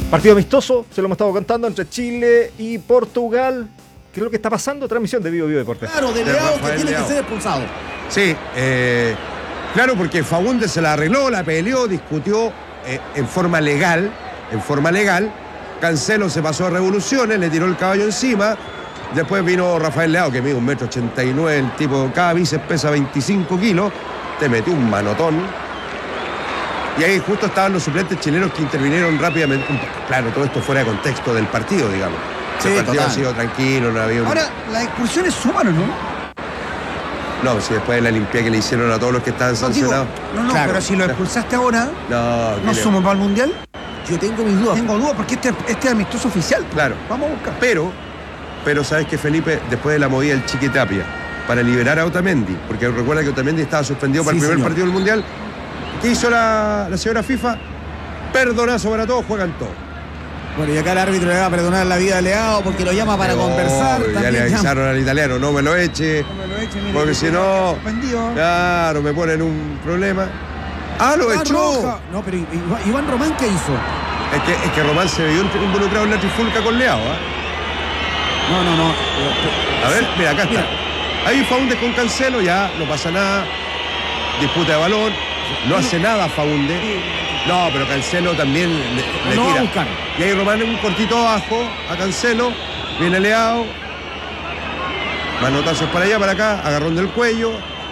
Partido amistoso, se lo hemos estado contando, entre Chile y Portugal. ¿Qué es lo que está pasando? Transmisión de Vivo Deportes. Claro, de Leao, que tiene que ser expulsado. Sí, claro, porque Faúndez se la arregló, la peleó, discutió en forma legal. Cancelo se pasó a revoluciones, le tiró el caballo encima. Después vino Rafael Leao, que mide 1,89 m, el tipo, cada bíceps pesa 25 kilos. Te metió un manotón. Y ahí justo estaban los suplentes chilenos que intervinieron rápidamente. Claro, todo esto fuera de contexto del partido, digamos. Sí, el partido total. ha sido tranquilo, no había un... Ahora, las expulsiones suman, ¿o no? No, si después de la limpieza que le hicieron a todos los que estaban sancionados. No, Claro. pero si lo expulsaste ahora, No suman para el Mundial. Yo tengo mis dudas. Tengo dudas porque este es amistoso oficial. Claro. Vamos a buscar. Pero sabes que Felipe, después de la movida del Chiquitapia, para liberar a Otamendi, porque recuerda que Otamendi estaba suspendido para el primer partido del Mundial, ¿qué hizo la señora FIFA? Perdonazo para todos, juegan todos. Bueno, y acá el árbitro le va a perdonar la vida a Leao porque lo llama para conversar. Ya le avisaron al italiano, no me lo eche. Mire, Porque si no, suspendido. claro, me ponen un problema. ¡Ah, lo echó! Roja. No, pero Iván Román, ¿qué hizo? Es que Román se vio involucrado en la trifulca con Leao, ¿ah? No. A ver, mira, acá está. Ahí Faúndez con Cancelo, ya no pasa nada. Disputa de balón. No hace nada Faúndez. No, pero Cancelo también le Lo va a tira. buscar. Y ahí Román un cortito abajo a Cancelo. Viene Leao. Manotazos para allá, para acá. Agarrón del cuello.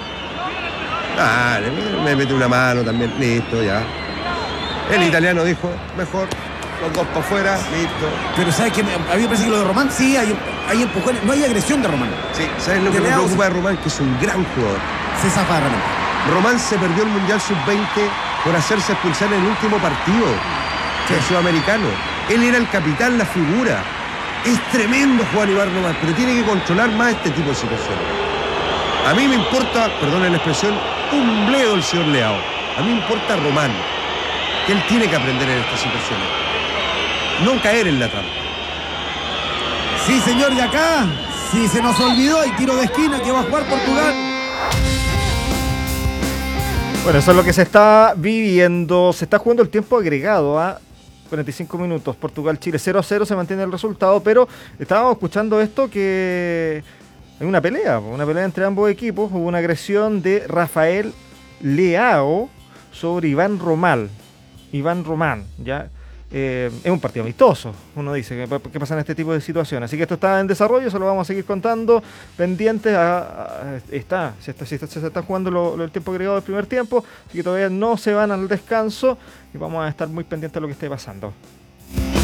Me mete una también. Listo, ya. El italiano dijo, mejor. Los dos para afuera, listo. Pero ¿sabes qué? A mí me parece que lo de Román, sí, hay empujones. No hay agresión de Román. Sí, ¿sabes lo que me preocupa de Román? Que es un gran jugador. Se zafa Román. Román se perdió el Mundial Sub-20 por hacerse expulsar en el último partido del Sudamericano. Él era el capitán, la figura. Es tremendo jugar Iván Román, pero tiene que controlar más este tipo de situaciones. A mí me importa, perdone la expresión, un bledo el señor Leao. A mí me importa Román, que él tiene que aprender en estas situaciones. No caer en la trampa. Sí, señor, y acá, si se nos olvidó el tiro de esquina que va a jugar Portugal. Bueno, eso es lo que se está viviendo. Se está jugando el tiempo agregado a 45 minutos. Portugal-Chile 0-0, se mantiene el resultado, pero estábamos escuchando esto que hay una pelea entre ambos equipos. Hubo una agresión de Rafael Leao sobre Iván Román, ¿ya? Es un partido amistoso, uno dice, ¿qué pasa en este tipo de situaciones? Así que esto está en desarrollo, se lo vamos a seguir contando, pendientes se está jugando el tiempo agregado del primer tiempo, así que todavía no se van al descanso y vamos a estar muy pendientes de lo que esté pasando.